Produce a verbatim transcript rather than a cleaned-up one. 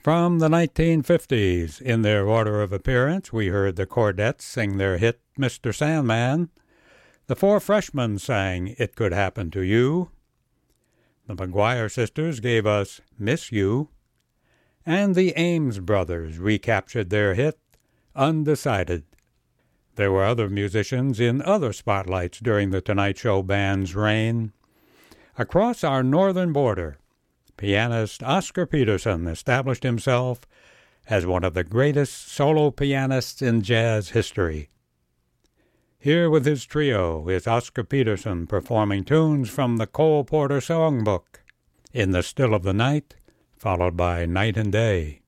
From the nineteen fifties, in their order of appearance, we heard the Chordettes sing their hit, Mister Sandman. The Four Freshmen sang It Could Happen to You. The McGuire sisters gave us Miss You. And the Ames brothers recaptured their hit, Undecided. There were other musicians in other spotlights during the Tonight Show band's reign. Across our northern border, pianist Oscar Peterson established himself as one of the greatest solo pianists in jazz history. Here with his trio is Oscar Peterson performing tunes from the Cole Porter Songbook, In the Still of the Night, followed by Night and Day.